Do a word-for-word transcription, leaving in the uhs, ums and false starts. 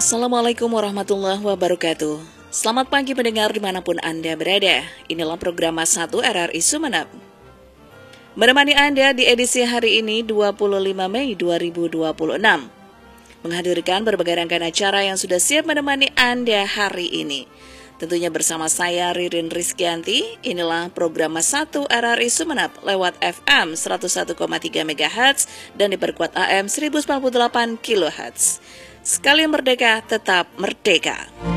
Assalamualaikum warahmatullahi wabarakatuh. Selamat pagi pendengar dimanapun Anda berada. Inilah program satu R R I Sumeneb. Menemani Anda di edisi hari ini dua puluh lima Mei dua ribu dua puluh enam. Menghadirkan berbagai rangkaian acara yang sudah siap menemani Anda hari ini. Tentunya bersama saya Ririn Rizkyanti. Inilah program satu R R I Sumeneb lewat F M seratus satu koma tiga megahertz dan diperkuat A M seribu sembilan puluh delapan kilohertz. Sekali merdeka, tetap merdeka.